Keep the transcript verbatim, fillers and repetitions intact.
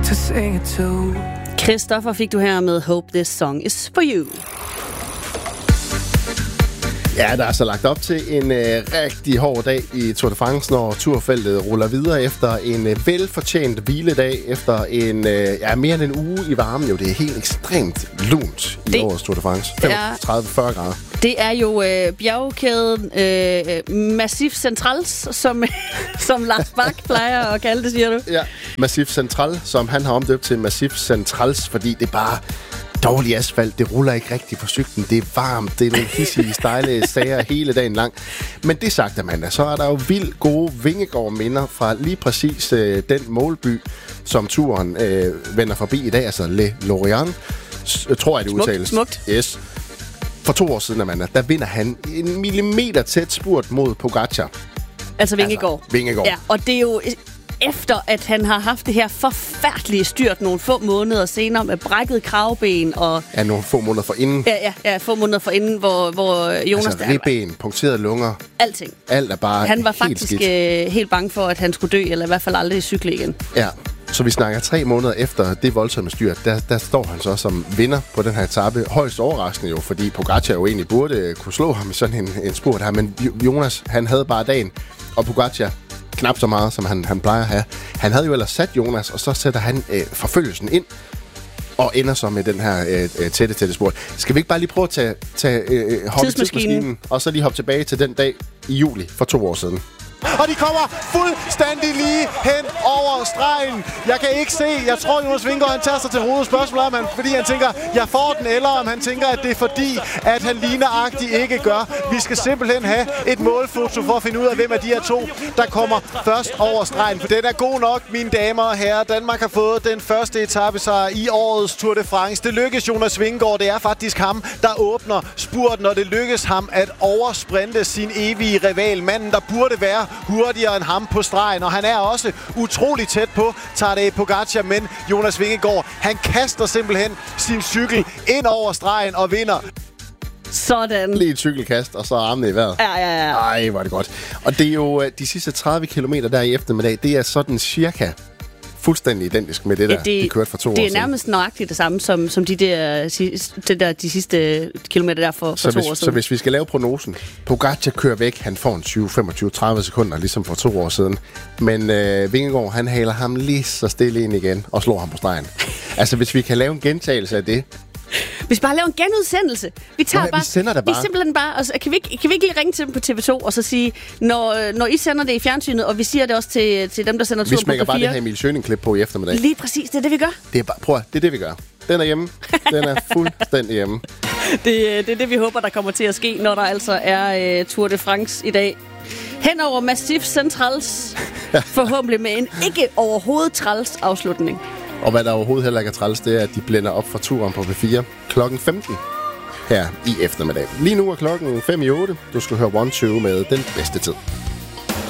to sing it to. Christoffer fik du her med Hope This Song Is For You. Ja, der er så lagt op til en øh, rigtig hård dag i Tour de France, når turfeltet ruller videre efter en øh, velfortjent hviledag, efter en øh, ja, mere end en uge i varmen. Jo, det er helt ekstremt lunt i det, årets Tour de France. femogtredive til fyrre grader. Det er jo øh, bjergkæden øh, Massif Centrals, som, som Lars Bak plejer at kalde det, siger du? Ja, Massif Central, som han har omdøbt til Massif Centrals, fordi det er bare dårlig asfalt, det ruller ikke rigtigt på cyklen, det er varmt, det er nogle hissige, stejle sager hele dagen lang. Men det sagt, Amanda, så er der jo vildt gode Vingegaard-minder fra lige præcis øh, den målby, som turen øh, vender forbi i dag, altså Le Lorient, S- tror jeg det udtales. Smukt, smukt. Yes. For to år siden, Amanda, der vinder han en millimeter tæt spurt mod Pogacar. Altså Vingegaard. Altså, Vingegaard. Ja, og det er jo efter, at han har haft det her forfærdelige styrt nogle få måneder senere med brækket kravben og... Ja, nogle få måneder for inden. Ja, ja, ja, få måneder for inden, hvor, hvor Jonas... Altså ribben, punkterede lunger. Alting. Alt er bare Han var helt faktisk skidt. øh, helt bange for, at han skulle dø, eller i hvert fald aldrig cykle igen. Ja, så vi snakker tre måneder efter det voldsomme styrt. Der, der står han så som vinder på den her etape. Højst overraskende jo, fordi Pogacar jo egentlig burde kunne slå ham i sådan en, en spurt her. Men Jonas, han havde bare dagen, og Pogacar knap så meget, som han, han plejer at have. Han havde jo ellers sat Jonas, og så sætter han øh, forfølgelsen ind, og ender så med den her øh, tætte, tætte spurt. Skal vi ikke bare lige prøve at tage, tage øh, hoppe tidsmaskinen, og så lige hoppe tilbage til den dag i juli for to år siden? Og de kommer fuldstændig lige hen over stregen. Jeg kan ikke se, jeg tror Jonas Vingegaard han tager sig til hovedet. Spørgsmålet er, fordi han tænker, jeg får den, eller om han tænker, at det er fordi, at han ligneragtigt ikke gør. Vi skal simpelthen have et målfoto for at finde ud af, hvem af de her to, der kommer først over stregen. For den er god nok, mine damer og herrer. Danmark har fået den første etapesejr i årets Tour de France. Det lykkes Jonas Vingegaard. Det er faktisk ham, der åbner spurten, og det lykkes ham at oversprinte sin evige rival. Manden, der burde være hurtigere end ham på stregen, og han er også utrolig tæt på Tadej Pogacar, men Jonas Vingegaard, han kaster simpelthen sin cykel ind over stregen og vinder. Sådan. Lige et cykelkast, og så armene i vejret. Ja, ja, ja. Ej, hvor er det godt. Og det er jo de sidste tredive kilometer der i eftermiddag, det er sådan cirka fuldstændig identisk med det, der ja, det, de kørte for to år siden. Det er nærmest nøjagtigt det samme, som, som de, der, det der, de sidste kilometer der for, for så to hvis, år siden. Så hvis vi skal lave prognosen, Pogacar kører væk, han får en tyve, femogtyve, tredive sekunder, ligesom for to år siden. Men øh, Vingegaard, han haler ham lige så stille ind igen, og slår ham på stregen. Altså, hvis vi kan lave en gentagelse af det. Hvis bare laver en genudsendelse. Vi tager ja, bare, vi sender det bare. Vi simpelthen bare, og så, kan, vi ikke, kan vi ikke lige ringe til dem på T V to og så sige, når, når I sender det i fjernsynet, og vi siger det også til, til dem, der sender turen på P fire. Vi smækker bare det her Emil Schøning-klip på i eftermiddag. Lige præcis, det er det, vi gør. Det er bare, prøv at, det er det, vi gør. Den er hjemme. Den er fuldstændig hjemme. det, det er det, vi håber, der kommer til at ske, når der altså er uh, Tour de France i dag. Hen over Massif Centrals, forhåbentlig med en ikke overhovedet træls afslutning. Og hvad der overhovedet heller ikke er træls, det er, at de blænder op for turen på P fire klokken femten her i eftermiddag. Lige nu er klokken fem i otte. Du skal høre one two med den bedste tid.